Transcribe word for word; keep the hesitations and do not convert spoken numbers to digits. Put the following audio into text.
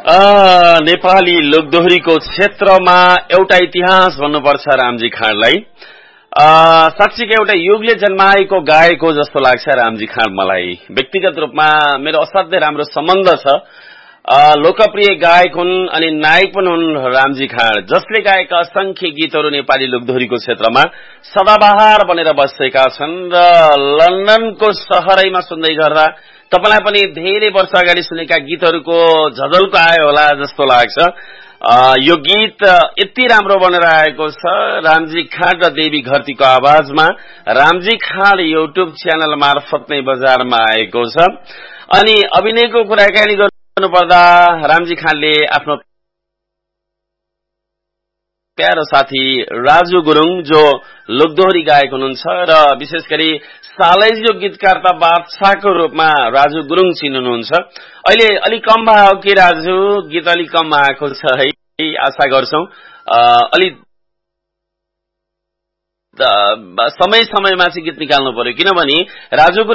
A Nepali लोकदोहोरीको क्षेत्रमा एउटा इतिहास भन्नुपर्छ रामजी खाँडलाई। साँच्चीकै एउटा युगले जन्माएको गाएको जस्तो लाग्छ रामजी खाँड मलाई। व्यक्तिगत रूपमा मेरो असाध्यै राम्रो सम्बन्ध छ। लोकप्रिय गायक हुन् अनि नायक पनि हुन् रामजी खाँड, जसले गाएका असंख्य गीतहरू नेपाली लोकदोहोरीको क्षेत्रमा सदाबहार बनेर बसेका छन् र लन्डनको सहरैमा सुन्दै गर्दा तपाईलाई पनि धेरै वर्ष अगाडि सुनेका गीतहरूको झझल्को आयो होला जस्तो लाग्छ। यो गीत यति राम्रो बनेर आएको छ रामजी खाँड र देवी घरतीको आवाजमा। रामजी खाँड युट्युब च्यानल मार्फत नै बजारमा आएको छ। अनि अभिनयको कुराकानी गर्नुपर्दा रामजी खाँडले आफ्नो प्यारो साथी राजु गुरुङ जो लोकदोहोरी गायक हुनुहुन्छ र विशेष गरी सालैजो गीतकार त बादशाहको रूपमा राजु गुरुङ चिन्नुहुन्छ। अहिले अलि कम भयो कि राजु, गीत अलि कम आएको छ है, आशा गर्छौं अलि समय समयमा चाहिँ गीत निकाल्नु पर्यो, किनभने राजु